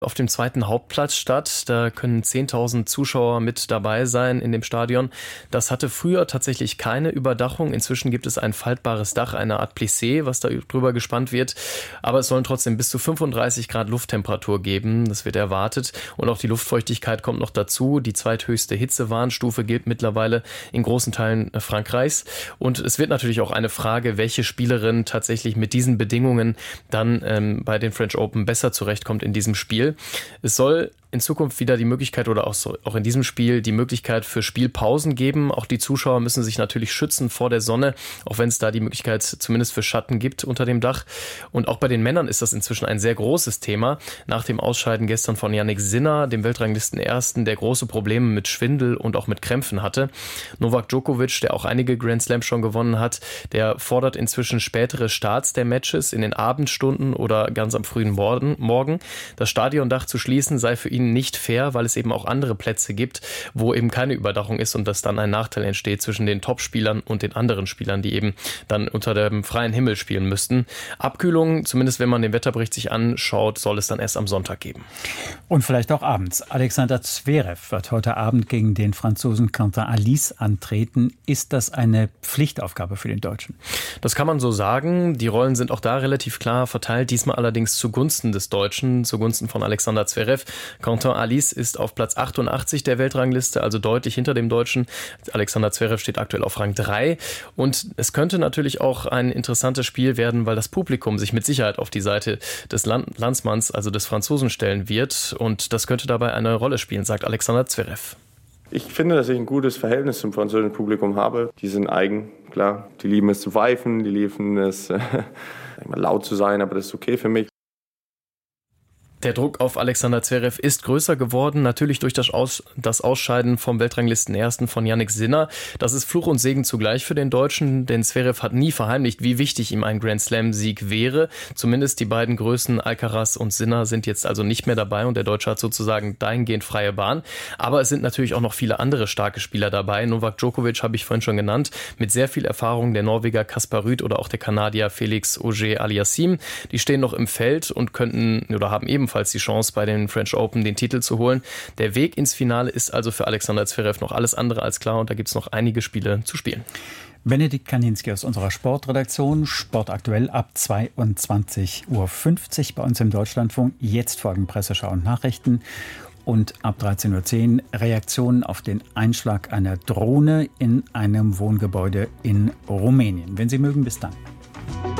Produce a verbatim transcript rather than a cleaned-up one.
auf dem zweiten Hauptplatz statt. Da können zehntausend Zuschauer mit dabei sein in dem Stadion. Das hatte früher tatsächlich keine Überdachung. Inzwischen gibt es ein faltbares Dach, eine Art Plissé, was da drüber gespannt wird. Aber es sollen trotzdem bis zu fünfunddreißig Grad Lufttemperatur geben. Das wird erwartet. Und auch die Luftfeuchtigkeit kommt noch dazu. Die zweithöchste Hitzewarnstufe gilt mittlerweile in großen Teilen Frankreichs. Und es wird natürlich auch eine Frage, welche Spielerin tatsächlich mit diesen Bedingungen dann ähm, bei den French Open besser zurechtkommt in diesem Spiel. Es soll in Zukunft wieder die Möglichkeit oder auch, so, auch in diesem Spiel die Möglichkeit für Spielpausen geben. Auch die Zuschauer müssen sich natürlich schützen vor der Sonne, auch wenn es da die Möglichkeit zumindest für Schatten gibt unter dem Dach. Und auch bei den Männern ist das inzwischen ein sehr großes Thema. Nach dem Ausscheiden gestern von Jannik Sinner, dem Weltranglisten-Ersten, der große Probleme mit Schwindel und auch mit Krämpfen hatte. Novak Djokovic, der auch einige Grand Slams schon gewonnen hat, der fordert inzwischen spätere Starts der Matches in den Abendstunden oder ganz am frühen Morgen. Das Stadiondach zu schließen sei für ihn nicht fair, weil es eben auch andere Plätze gibt, wo eben keine Überdachung ist und dass dann ein Nachteil entsteht zwischen den Topspielern und den anderen Spielern, die eben dann unter dem freien Himmel spielen müssten. Abkühlung, zumindest wenn man den Wetterbericht sich anschaut, soll es dann erst am Sonntag geben. Und vielleicht auch abends. Alexander Zverev wird heute Abend gegen den Franzosen Quentin Halys antreten. Ist das eine Pflichtaufgabe für den Deutschen? Das kann man so sagen. Die Rollen sind auch da relativ klar verteilt, diesmal allerdings zugunsten des Deutschen, zugunsten von Alexander Zverev. Quentin Halys ist auf Platz achtundachtzig der Weltrangliste, also deutlich hinter dem Deutschen. Alexander Zverev steht aktuell auf Rang drei. Und es könnte natürlich auch ein interessantes Spiel werden, weil das Publikum sich mit Sicherheit auf die Seite des Land- Landsmanns, also des Franzosen, stellen wird. Und das könnte dabei eine Rolle spielen, sagt Alexander Zverev. Ich finde, dass ich ein gutes Verhältnis zum französischen Publikum habe. Die sind eigen, klar. Die lieben es zu pfeifen, die lieben es äh, laut zu sein, aber das ist okay für mich. Der Druck auf Alexander Zverev ist größer geworden, natürlich durch das, Aus, das Ausscheiden vom Weltranglisten-Ersten von Jannik Sinner. Das ist Fluch und Segen zugleich für den Deutschen, denn Zverev hat nie verheimlicht, wie wichtig ihm ein Grand-Slam-Sieg wäre. Zumindest die beiden Größen Alcaraz und Sinner sind jetzt also nicht mehr dabei und der Deutsche hat sozusagen dahingehend freie Bahn. Aber es sind natürlich auch noch viele andere starke Spieler dabei. Novak Djokovic habe ich vorhin schon genannt, mit sehr viel Erfahrung, der Norweger Kaspar Ruud oder auch der Kanadier Felix Auger-Aliassime. Die stehen noch im Feld und könnten oder haben ebenfalls die Chance, bei den French Open den Titel zu holen. Der Weg ins Finale ist also für Alexander Zverev noch alles andere als klar und da gibt es noch einige Spiele zu spielen. Benedikt Kaninski aus unserer Sportredaktion, Sport aktuell ab zweiundzwanzig Uhr fünfzig bei uns im Deutschlandfunk. Jetzt folgen Presseschau und Nachrichten. Und ab dreizehn Uhr zehn Reaktionen auf den Einschlag einer Drohne in einem Wohngebäude in Rumänien. Wenn Sie mögen, bis dann.